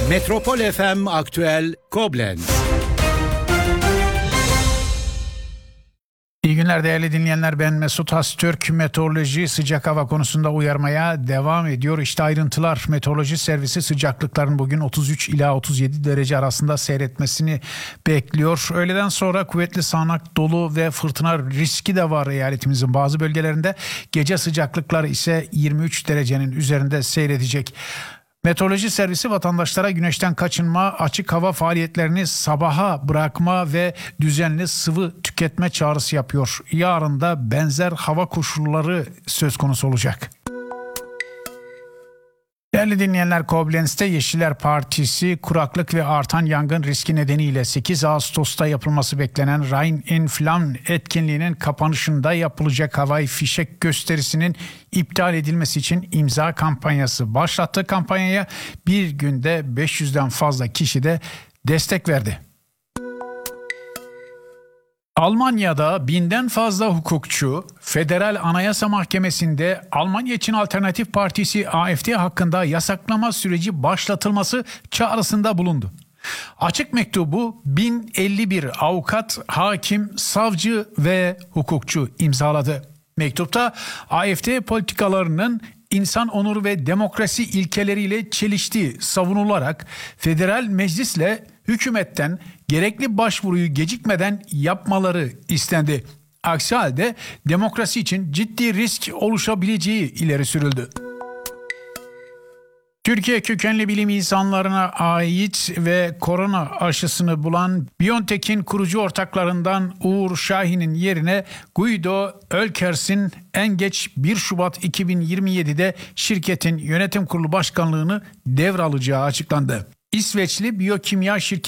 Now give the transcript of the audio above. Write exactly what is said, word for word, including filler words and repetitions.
Metropol F M Aktüel Koblenz. İyi günler değerli dinleyenler, ben Mesut Hastürk. Meteoroloji sıcak hava konusunda uyarmaya devam ediyor. İşte ayrıntılar. Meteoroloji servisi sıcaklıkların bugün otuz üç ila otuz yedi derece arasında seyretmesini bekliyor. Öğleden sonra kuvvetli sağanak dolu ve fırtına riski de var eyaletimizin bazı bölgelerinde. Gece sıcaklıklar ise yirmi üç derecenin üzerinde seyredecek. Meteoroloji servisi vatandaşlara güneşten kaçınma, açık hava faaliyetlerini sabaha bırakma ve düzenli sıvı tüketme çağrısı yapıyor. Yarın da benzer hava koşulları söz konusu olacak. Değerli dinleyenler, Koblenz'te Yeşiller Partisi kuraklık ve artan yangın riski nedeniyle sekiz Ağustos'ta yapılması beklenen Rhein in Flammen etkinliğinin kapanışında yapılacak havai fişek gösterisinin iptal edilmesi için imza kampanyası başlattı. Kampanyaya bir günde beş yüzden fazla kişi de destek verdi. Almanya'da binden fazla hukukçu Federal Anayasa Mahkemesi'nde Almanya için Alternatif Partisi A F D hakkında yasaklama süreci başlatılması çağrısında bulundu. Açık mektubu bin elli bir avukat, hakim, savcı ve hukukçu imzaladı. Mektupta A F D politikalarının insan onuru ve demokrasi ilkeleriyle çeliştiği savunularak federal meclisle hükümetten gerekli başvuruyu gecikmeden yapmaları istendi. Aksi halde demokrasi için ciddi risk oluşabileceği ileri sürüldü. Türkiye kökenli bilim insanlarına ait ve korona aşısını bulan BioNTech'in kurucu ortaklarından Uğur Şahin'in yerine Guido Oelkers'in en geç bir Şubat iki bin yirmi yedi'de şirketin yönetim kurulu başkanlığını devralacağı açıklandı. İsveçli biyokimya şirketi